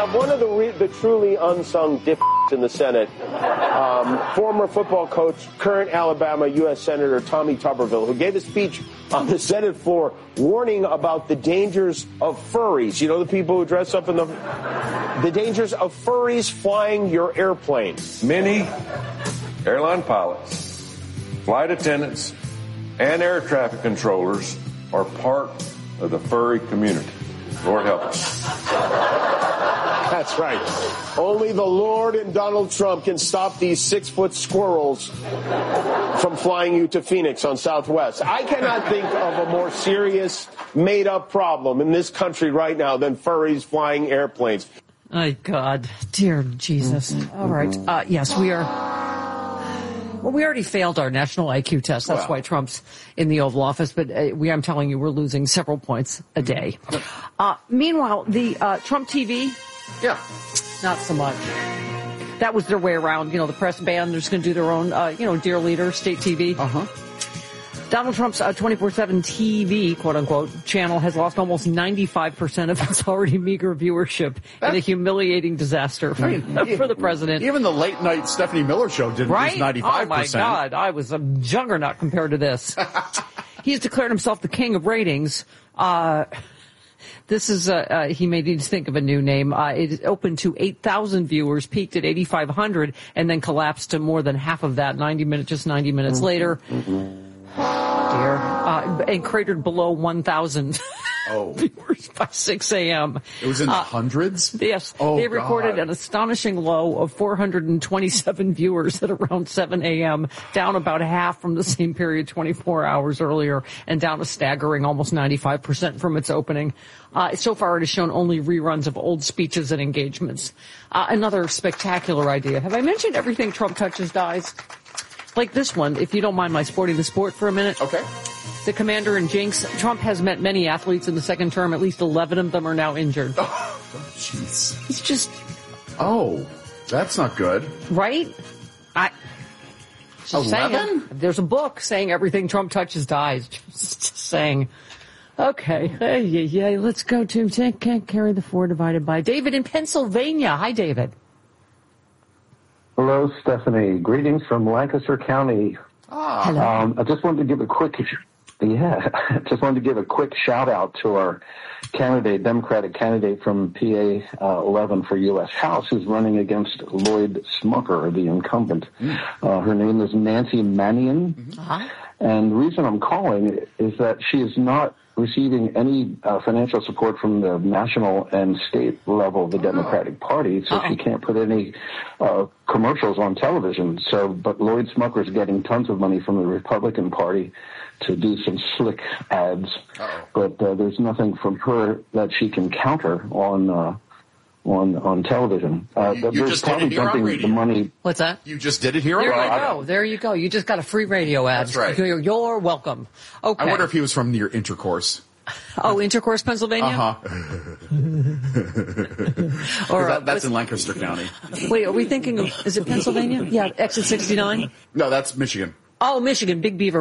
have one of the truly unsung in the Senate, former football coach, current Alabama U.S. Senator Tommy Tuberville, who gave a speech on the Senate floor warning about the dangers of furries. You know, the people who dress up in the dangers of furries flying your airplane. Many airline pilots, flight attendants, and air traffic controllers are part of the furry community. Lord help us. That's right. Only the Lord and Donald Trump can stop these 6-foot squirrels from flying you to Phoenix on Southwest. I cannot think of a more serious, made-up problem in this country right now than furries flying airplanes. My God. Dear Jesus. All right. Yes, we are. Well, we already failed our national IQ test. That's why Trump's in the Oval Office. But I'm telling you, we're losing several points a day. Meanwhile, the Trump TV, not so much. That was their way around. You know, the press band, they're just going to do their own, Dear Leader, state TV. Donald Trump's 24/7 TV, quote-unquote, channel has lost almost 95% of its already meager viewership in a humiliating disaster for the president. Even the late-night Stephanie Miller show didn't lose 95%. Oh, my God. I was a juggernaut compared to this. He's declared himself the king of ratings. This is, he may need to think of a new name. It opened to 8,000 viewers, peaked at 8,500, and then collapsed to more than half of that 90 minutes later. Dear. And cratered below 1,000 viewers by 6 a.m. It was in the hundreds? Yes. Oh, they recorded an astonishing low of 427 viewers at around 7 a.m., down about half from the same period 24 hours earlier, and down a staggering almost 95% from its opening. So far, it has shown only reruns of old speeches and engagements. Another spectacular idea. Have I mentioned everything Trump touches dies? Like this one, if you don't mind my sporting the sport for a minute. Okay. The commander in Jinx. Trump has met many athletes in the second term. At least 11 of them are now injured. Oh, jeez. He's just... Oh, that's not good. Right? 11? There's a book saying everything Trump touches dies. Just saying. Okay. Yeah. Let's go to... Can't carry the 4 divided by... David in Pennsylvania. Hi, David. Hello, Stephanie. Greetings from Lancaster County. Hello. I just wanted to give a quick, shout out to our Democratic candidate from PA 11 for U.S. House, who's running against Lloyd Smucker, the incumbent. Her name is Nancy Mannion. And the reason I'm calling is that she is not receiving any financial support from the national and state level of the Democratic Party, so she can't put any commercials on television. But Lloyd Smucker is getting tons of money from the Republican Party to do some slick ads. But there's nothing from her that she can counter on television. You just did it here on radio. The money. What's that? You just did it here on radio. There you go. You just got a free radio ad. That's right. You're welcome. Okay. I wonder if he was from near Intercourse. Oh, Intercourse, Pennsylvania? Or that's in Lancaster County. Wait, are we thinking of, is it Pennsylvania? Yeah, exit 69? No, that's Michigan. Oh, Michigan, Big Beaver.